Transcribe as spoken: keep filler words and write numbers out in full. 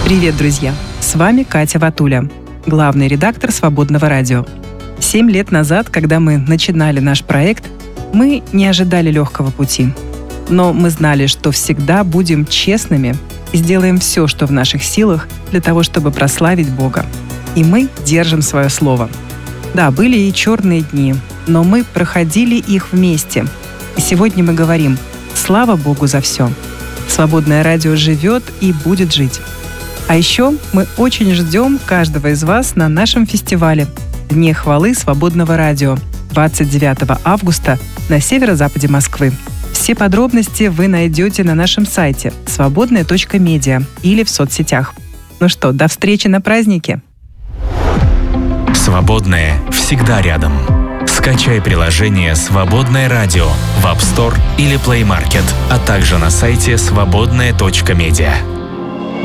Привет, друзья! С вами Катя Ватуля, главный редактор «Свободного радио». Семь лет назад, когда мы начинали наш проект, мы не ожидали легкого пути. Но мы знали, что всегда будем честными и сделаем все, что в наших силах, для того, чтобы прославить Бога. И мы держим свое слово. Да, были и черные дни, но мы проходили их вместе. И сегодня мы говорим: слава Богу за все. Свободное радио живет и будет жить. А еще мы очень ждем каждого из вас на нашем фестивале «Дне хвалы Свободного радио» двадцать девятого августа на северо-западе Москвы. Все подробности вы найдете на нашем сайте свободная точка медиа или в соцсетях. Ну что, до встречи на празднике! Свободное всегда рядом. Скачай приложение «Свободное радио» в App Store или Play Market, а также на сайте свободная точка медиа.